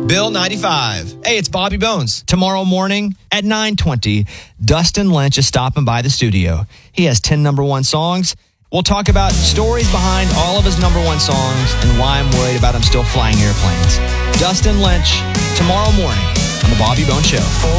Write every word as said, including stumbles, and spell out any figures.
Bill ninety-five. Hey, it's Bobby Bones. Tomorrow morning at nine twenty, Dustin Lynch is stopping by the studio. He has ten number one songs. We'll talk about stories behind all of his number one songs and why I'm worried about him still flying airplanes. Dustin Lynch, tomorrow morning on The Bobby Bones Show.